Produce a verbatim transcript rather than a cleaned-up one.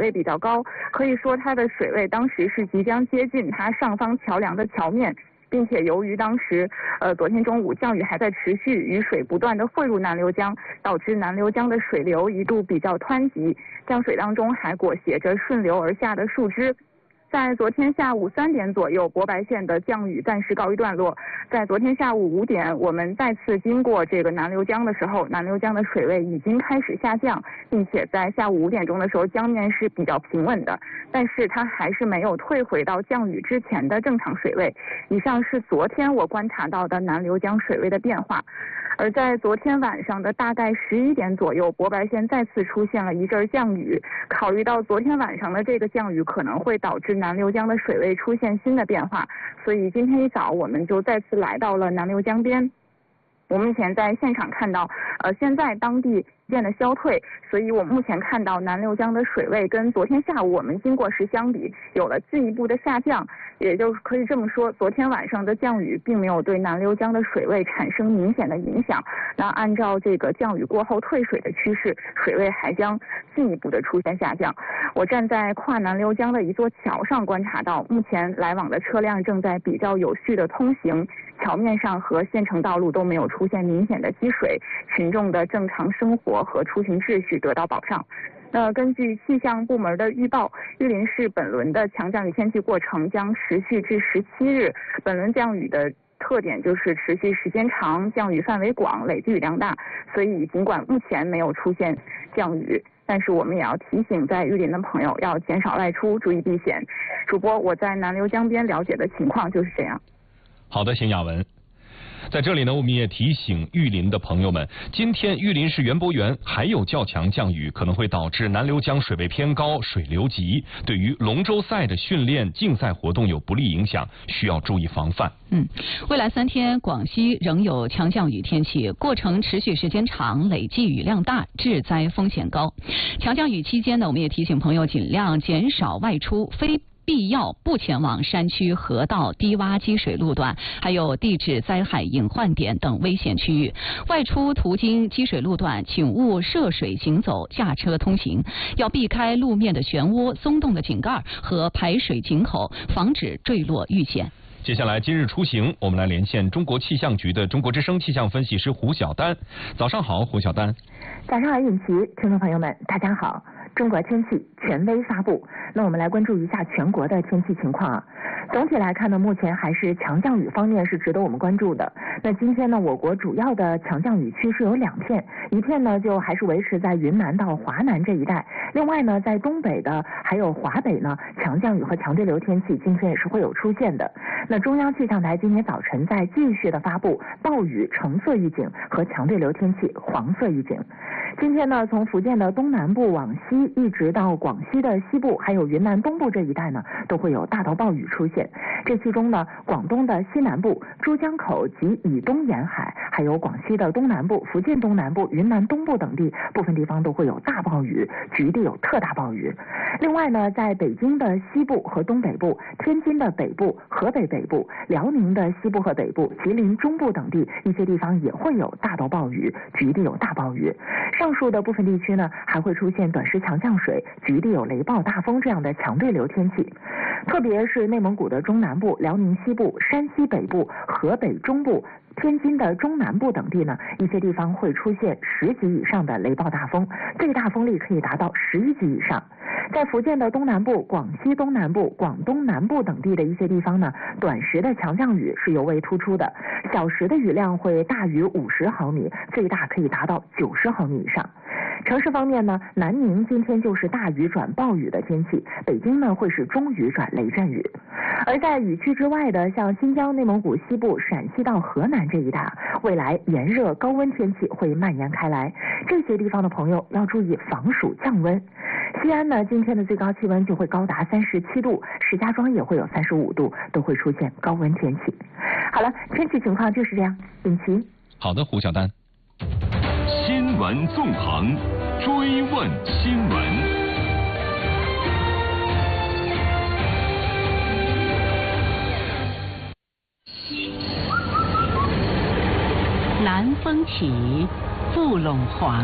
位比较高，可以说它的水位当时是即将接近它上方桥梁的桥面。并且由于当时，呃，昨天中午降雨还在持续，雨水不断的汇入南流江，导致南流江的水流一度比较湍急，江水当中还裹挟着顺流而下的树枝。在昨天下午三点左右，博白县的降雨暂时告一段落。在昨天下午五点，我们再次经过这个南流江的时候，南流江的水位已经开始下降，并且在下午五点钟的时候，江面是比较平稳的，但是它还是没有退回到降雨之前的正常水位。以上是昨天我观察到的南流江水位的变化。而在昨天晚上的大概十一点左右，博白县再次出现了一阵降雨。考虑到昨天晚上的这个降雨可能会导致南流江的水位出现新的变化，所以今天一早我们就再次来到了南流江边。我目前在现场看到，呃，现在当地渐的消退，所以我目前看到南流江的水位跟昨天下午我们经过时相比，有了进一步的下降。也就是可以这么说，昨天晚上的降雨并没有对南流江的水位产生明显的影响。那按照这个降雨过后退水的趋势，水位还将进一步的出现下降。我站在跨南流江的一座桥上观察到，目前来往的车辆正在比较有序的通行，桥面上和县城道路都没有出现明显的积水，群众的正常生活和出行秩序得到保障。那根据气象部门的预报，玉林市本轮的强降雨天气过程将持续至十七日。本轮降雨的特点就是持续时间长，降雨范围广，累积雨量大。所以尽管目前没有出现降雨，但是我们也要提醒在玉林的朋友要减少外出，注意避险。主播，我在南流江边了解的情况就是这样。 好的，邢雅文。在这里呢，我们也提醒玉林的朋友们，今天玉林市园博园还有较强降雨，可能会导致南流江水位偏高，水流急，对于龙舟赛的训练、竞赛活动有不利影响，需要注意防范。 嗯，未来三天广西仍有强降雨天气，过程持续时间长，累计雨量大，致灾风险高。强降雨期间呢，我们也提醒朋友尽量减少外出，非必要不前往山区、河道、低洼积水路段，还有地质灾害隐患点等危险区域。外出途经积水路段，请勿涉水行走、驾车通行，要避开路面的漩涡、松动的井盖和排水井口，防止坠落遇险。 接下来今日出行，我们来连线中国气象局的中国之声气象分析师胡晓丹。早上好，胡晓丹。 早上好，尹奇，听众朋友们，大家好。中国天气权威发布，那我们来关注一下全国的天气情况啊。总体来看呢，目前还是强降雨方面是值得我们关注的。那今天呢，我国主要的强降雨区是有两片，一片呢就还是维持在云南到华南这一带，另外呢，在东北的还有华北呢，强降雨和强对流天气今天也是会有出现的。那中央气象台今天早晨在继续的发布暴雨橙色预警和强对流天气黄色预警。今天呢，从福建的东南部往西一直到广西的西部还有云南东部这一带呢，都会有大到暴雨出现。这其中呢，广东的西南部、珠江口及以东沿海，还有广西的东南部、福建东南部、云南东部等地部分地方都会有大暴雨，局地有特大暴雨。另外呢，在北京的西部和东北部、天津的北部、河北北部、辽宁的西部和北部、吉林中部等地一些地方也会有大到暴雨，局地有大暴雨。上述的部分地区呢，还会出现短时强降水、局地有雷暴大风这样的强对流天气。特别是内蒙古的中南部、辽宁西部、山西北部、河北中部、天津的中南部等地呢，一些地方会出现十级以上的雷暴大风，最大风力可以达到十一级以上。在福建的东南部、广西东南部、广东南部等地的一些地方呢，短时的强降雨是尤为突出的，小时的雨量会大于五十毫米，最大可以达到九十毫米以上。城市方面呢，南宁今天就是大雨转暴雨的天气，北京呢会是中雨转雷阵雨。而在雨区之外的，像新疆、内蒙古西部、陕西到河南这一带，未来炎热高温天气会蔓延开来，这些地方的朋友要注意防暑降温。西安呢，今天的最高气温就会高达三十七度，石家庄也会有三十五度，都会出现高温天气。好了，天气情况就是这样。尹奇。 好的，胡晓丹。 新闻纵横，追问新闻。 南风起，雾陇黄。